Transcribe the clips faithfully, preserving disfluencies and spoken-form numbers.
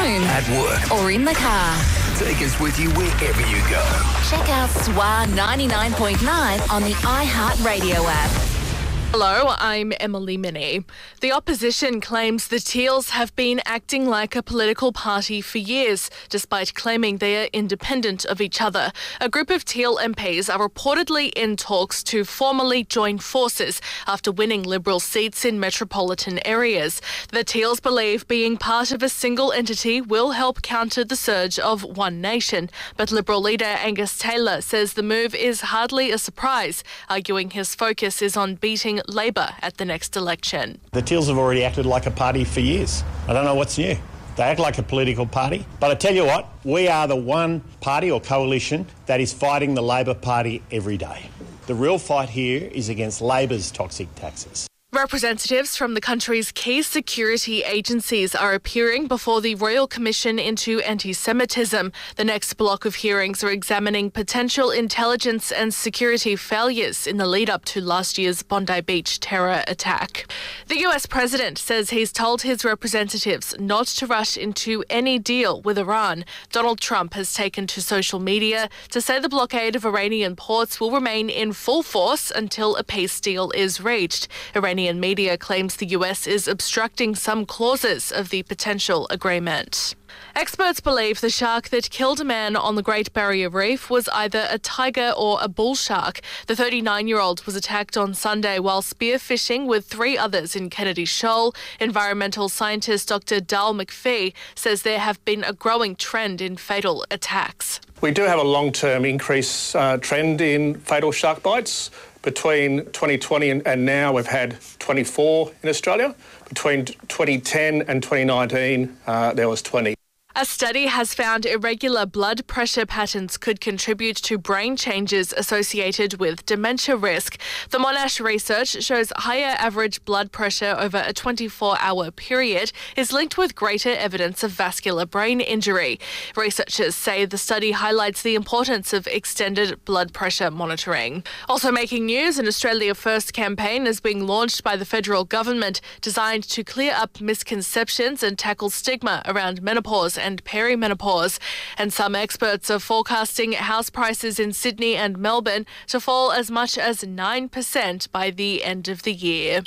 home, at work, or in the car. Take us with you wherever you go. Check out S W A ninety-nine point nine on the iHeartRadio app. Hello, I'm Emily Minnie. The opposition claims the Teals have been acting like a political party for years, despite claiming they are independent of each other. A group of Teal M Ps are reportedly in talks to formally join forces after winning Liberal seats in metropolitan areas. The Teals believe being part of a single entity will help counter the surge of One Nation, but Liberal leader Angus Taylor says the move is hardly a surprise, arguing his focus is on beating Labor at the next election. The Teals have already acted like a party for years. I don't know what's new. They act like a political party. But I tell you what, we are the one party or coalition that is fighting the Labor Party every day. The real fight here is against Labor's toxic taxes. Representatives from the country's key security agencies are appearing before the Royal Commission into Anti-Semitism. The next block of hearings are examining potential intelligence and security failures in the lead-up to last year's Bondi Beach terror attack. The U S president says he's told his representatives not to rush into any deal with Iran. Donald Trump has taken to social media to say the blockade of Iranian ports will remain in full force until a peace deal is reached. Iranian media claims the U S is obstructing some clauses of the potential agreement. Experts believe the shark that killed a man on the Great Barrier Reef was either a tiger or a bull shark. The thirty-nine-year-old was attacked on Sunday while spearfishing with three others in Kennedy Shoal. Environmental scientist Doctor Dal McPhee says there have been a growing trend in fatal attacks. We do have a long-term increase uh, trend in fatal shark bites. Between twenty twenty and, and now, we've had twenty-four in Australia. Between twenty ten and twenty nineteen, uh, there was twenty. A study has found irregular blood pressure patterns could contribute to brain changes associated with dementia risk. The Monash research shows higher average blood pressure over a twenty-four hour period is linked with greater evidence of vascular brain injury. Researchers say the study highlights the importance of extended blood pressure monitoring. Also making news, an Australia First campaign is being launched by the federal government designed to clear up misconceptions and tackle stigma around menopause and and perimenopause. And some experts are forecasting house prices in Sydney and Melbourne to fall as much as nine percent by the end of the year.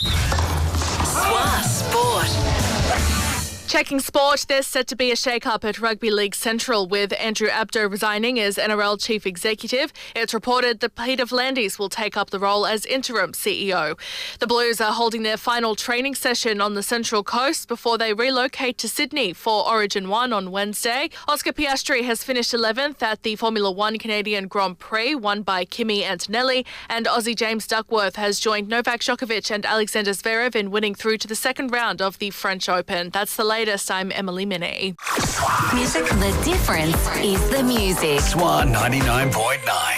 S W A Sport. Checking sport, there's set to be a shake-up at Rugby League Central with Andrew Abdo resigning as N R L Chief Executive. It's reported that Peter V'landys will take up the role as interim C E O. The Blues are holding their final training session on the Central Coast before they relocate to Sydney for Origin one on Wednesday. Oscar Piastri has finished eleventh at the Formula One Canadian Grand Prix, won by Kimi Antonelli, and Aussie James Duckworth has joined Novak Djokovic and Alexander Zverev in winning through to the second round of the French Open. That's the latest. I'm Emily Minnie. Music, the difference is the music. S W A ninety-nine point nine.